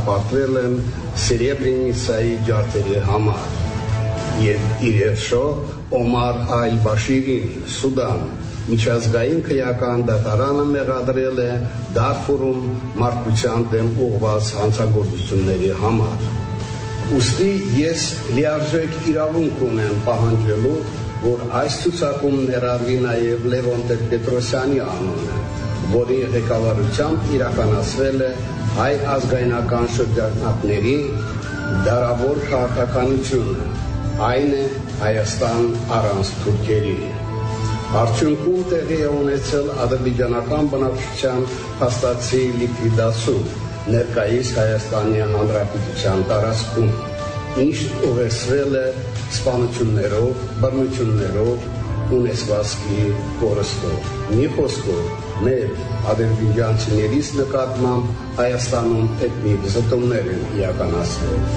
դատապարտվել են Սերեբրենիցայի ջարդերի համար։ Իրեշո Օմար Ալ-Բաշիրին, Սուդան, միջազգային քրեական դատարանը մեղադրել է Դարֆուրում մարդկության դեմ ուղղված հանցագործությունների համար։ Ուստի ես լիարժեք իրավունք ունեմ պահանջելու, որ այս ցուցակում ներառվի նաև Լևոն Տեր-Պետրոսյանի անունը, որի ղեկավարությամբ իրականացվել է հայ ազգայնական շրջանակների դարավոր քաղաքականությունը, այն է Հայաստան առանց թուրքերի։ Արդյունքում տեղի է ունեցել ադրբեջանական բնակչության փաստացի լիկվիդացում ներկայիս Հայաստանի Հանրապետության տարածքում, ինչ ուղեկցվել է սպանություններով, բռնություններով, ունեցվածքի կորստով։ Մի խոսքով, մեր ադրբեջանցիներից նկատմամբ Հայաստանում էթնիկ զտումներ են իրականացվել։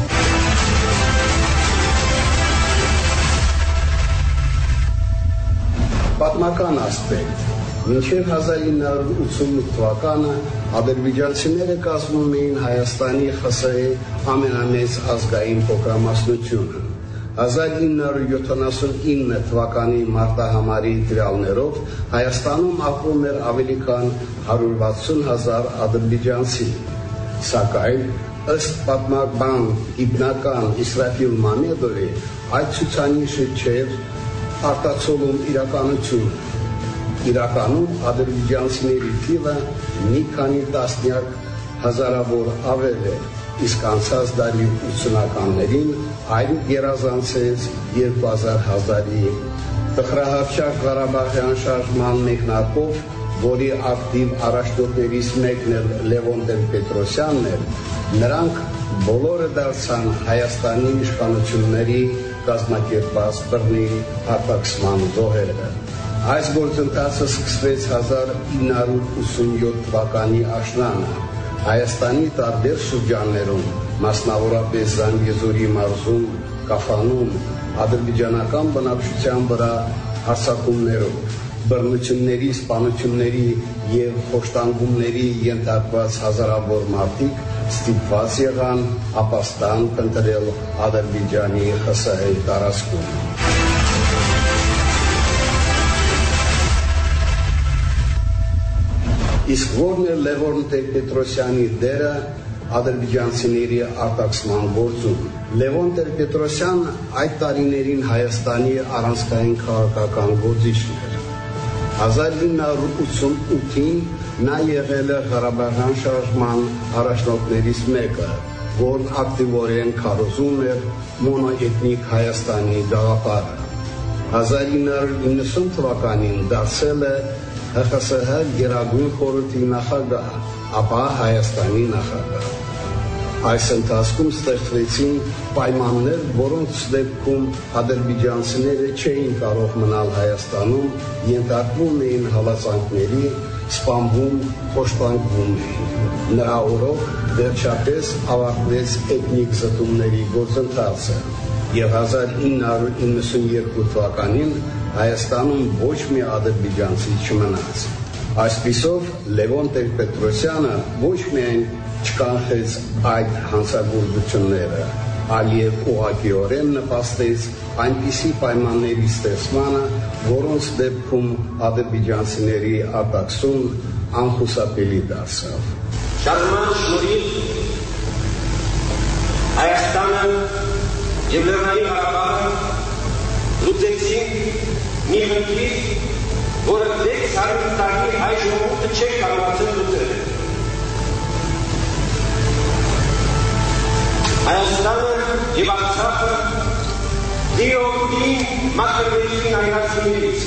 Պատմական ասպեկտ։ Մինչև 1988 թվականը ադրբեջանցիները կազմում էին Հայաստանի ԽՍՀ-ի ամենամեծ ազգային փոքրամասնությունը։ 1979 թվականի մարտահամարի տվյալներով Հայաստանում ապրում էր ավելի քան 160,000 ադրբեջանցի, սակայն ըստ պատմաբան գիտնական Իսրաֆիլ Մամեդովի այդ ցուցանիշը չէր արտացոլում իրականությունը։ Իրականում ադրբեջանցիների թիվը մի քանի տասնյակ հազարավոր ավել է, իսկ անցած դարի 80-ականներին այն գերազանցեց 2000-ի։ Տխրահարչակ Ղարաբաղյան շարժման մեկնարկով, որի ակտիվ առաջնորդներից մեկն էլ Լևոն Տեր-Պետրոսյանն էր, նրանք բոլորը դարձան Հայաստանի իշխանությունների կազմակերպած բռնի արտաքսման զոհերը։ Այս գործընթացը սկսվեց 1987 թվականի աշնանը Հայաստանի տարբեր շրջաններում, մասնավորապես Զանգեզուրի մարզում, Կաֆանում, ադրբեջանական բնակչության վրա հարձակումներով, բռնությունների, սպանությունների և խոշտանգումների ենթարկված հազարավոր մարդիկ ստիպված եղան ապաստան կընտրել Ադրբեջանի ԽՍՀ-ի տարածքում։ Իսկ որն է Լևոն Տեր-Պետրոսյանի դերը ադրբեջանցիների արտաքսման գործում։ Լևոն Տեր-Պետրոսյանը այդ տարիներին Հայաստանի առանցքային քաղաքական գործիչն էր։ 1988-ին նա եղել է Ղարաբաղյան շարժման առաջնորդներից մեկը, որն ակտիվորեն քարոզում էր մոնոէթնիկ Հայաստանի գաղափարը։ 1990 թվականին դարձել է ՀԽՍՀ Գերագույն խորհրդի նախագահ, ապա Հայաստանի նախագահ։ Այս ընթացքում ստեղծվեցին պայմաններ, որոնց դեպքում ադրբեջանցիները չէին կարող մնալ Հայաստանում, ենթարկվում էին հալածանքների, սպանվում, խոշտանգվում էին։ Նրա օրոք վերջապես ավարտվեց էթնիկ զտումների գործընթացը, և 1992 թվականին Հայաստանում ոչ մի ադրբեջանցի չմնաց։ Այսպիսով Լևոն Տեր-Պետրոսյանը ոչ միայն չկանխեց այդ հանցագործությունները, այլև ուղղակիորեն նպաստեց այնպիսի պայմանների ստեղծմանը, որոնց դեպքում ադրբեջանցիների արտաքսում անխուսափելի դարձավ։ Շարժման շնորհիվ Հայաստանը և Լեռնային Ղարաբաղը լուծեցին մի խնդիր, որը 600 տարի հայ ժողովուրդը չէր կարողացել լուծել։ Հայաստանը և Արցախը դիօգին մակրվեցին այրացիներից։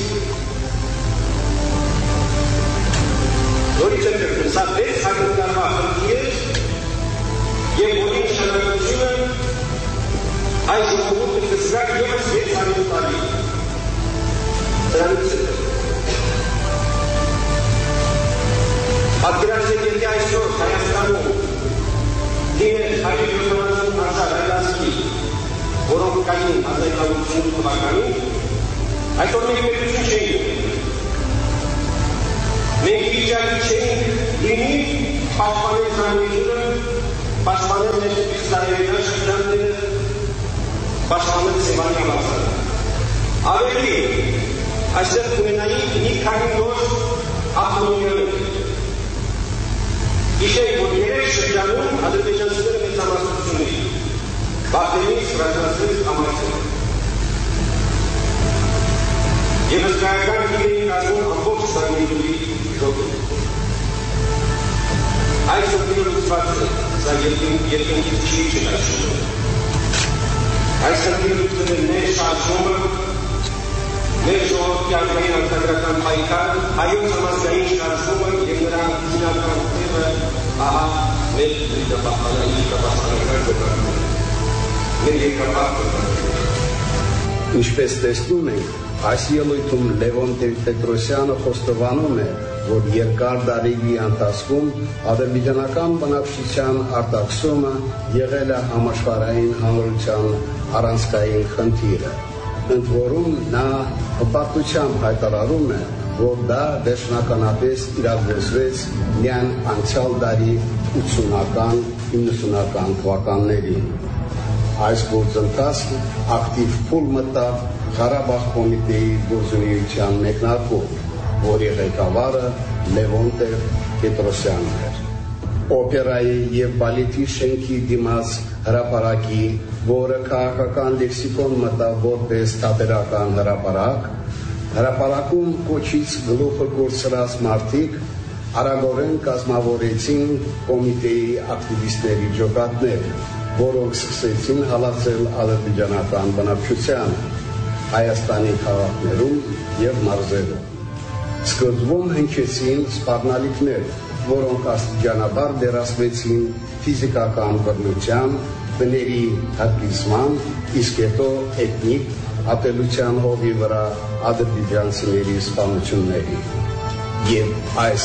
Որից ընտրվում, սա 600 տարվա խնդիր էր, և որի նշանակությունը հայ ժողովուրդը կզրակ ևս 600 տարի։ Դրանից պատկերացրեք, եթե այսօր Հայաստանում դիներ 170,000 հայրացքի, որոնք կային 1988 թվականին, այսօր մենք պետություն չէինք։ Մենք վիճակի չէինք լինի պաշտպանել զանգեզուրը, պաշտպանել տարեվերյան շրջանները պաշտպանել Սևանի համալսարանը։ Ավելի այստեղ կունենայի մի քանի նոր ավտոնոմիաներ։ Հիշեք, որ երեք շրջանում ադրբեջանցիները մեծամասնություն ունեն, Բաղդենից, Վրաստանից, Համալսարան։ Եվ հսկայական թիվերի կազմում ամբողջ Ստալինգրադի շրջանում։ Այս օգնի լուծվածը, սա երկնքից չի չկայացնում։ Այս օգնի լուծվածը մեր շարժումը, մեր ժողովրդի ազգային արտադրական պայքարը, հայոց համազգային շարժումը և նրա հիմնական ուղեղը, ահա մեր դրդապահպանական գործառույթը, մեր երկրապահ գործառույթը։ Ինչպես տեսնում ենք, այս ելույթում Լևոն Տեր-Պետրոսյանը խոստովանում է, որ երկար դարերի ընթացքում ադրբեջանական բնակչության արտաքսումը եղել է համաշխարհային հանրության առանցքային խնդիրը։ Ընդ որում նա հպարտությամբ հայտարարում է, որ դա վերջնականապես իրագործվեց միայն անցյալ դարի 80-90 թվականներին։ Այս գործընթացը ակտիվ փուլ մտավ Ղարաբաղ կոմիտեի գործունեության մեկնարկով, որի ղեկավարը Լևոն Տեր-Պետրոսյանն էր։ Օպերայի և բալետի շենքի դիմաց հրապարակի, որը քաղաքական լեքսիկոն մտավ որպես թատերական հրապարակ, հրապարակում կոչից գլուխը կորցրած մարդիկ արագորեն կազմավորեցին կոմիտեի ակտիվիստների ջոկատներ, որոնք սկսեցին հալածել ադրբեջանական բնակչությանը, Հայաստանի քաղաքներում և մարզերում։ Սկզբում հնչեցին սպառնալիքներ, որոնք աստիճանաբար վերածվեցին ֆիզիկական բռնության, բների հատկացման, իսկ հետո էթնիկ ատելության հովի վրա ադրբեջանցիների սպանությունների։ Եվ այս